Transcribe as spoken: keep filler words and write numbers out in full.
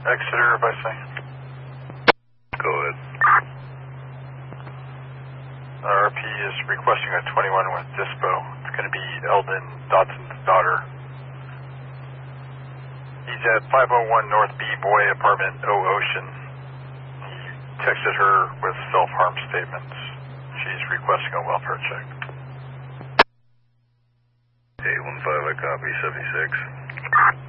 Exeter, if I say. Go ahead. R P is requesting a twenty-one with Dispo. It's going to be Eldon Dotson's daughter. He's at five oh one North B Boy Apartment, O Ocean. He texted her with self-harm statements. She's requesting a welfare check. eight one five, I copy, seventy-six.